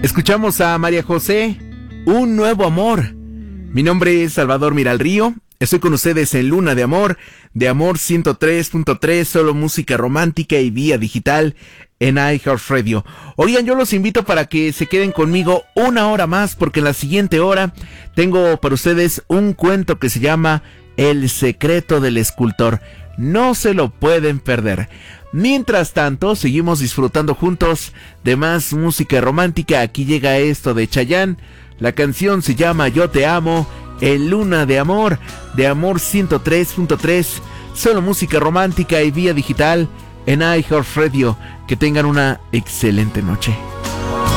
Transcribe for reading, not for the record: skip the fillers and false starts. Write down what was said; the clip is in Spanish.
Escuchamos a María José, Un Nuevo Amor. Mi nombre es Salvador Miralrío. Estoy con ustedes en Luna de Amor 103.3, solo música romántica y vía digital en iHeartRadio. Oigan, yo los invito para que se queden conmigo una hora más, porque en la siguiente hora tengo para ustedes un cuento que se llama El secreto del escultor. No se lo pueden perder. Mientras tanto, seguimos disfrutando juntos de más música romántica. Aquí llega esto de Chayanne. La canción se llama Yo Te Amo, en Luna de Amor 103.3, solo música romántica y vía digital en iHeartRadio. Que tengan una excelente noche.